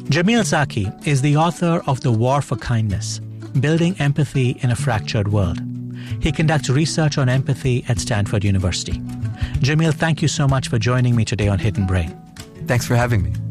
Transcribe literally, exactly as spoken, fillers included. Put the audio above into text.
Jamil Zaki is the author of The War for Kindness, Building Empathy in a Fractured World. He conducts research on empathy at Stanford University. Jamil, thank you so much for joining me today on Hidden Brain. Thanks for having me.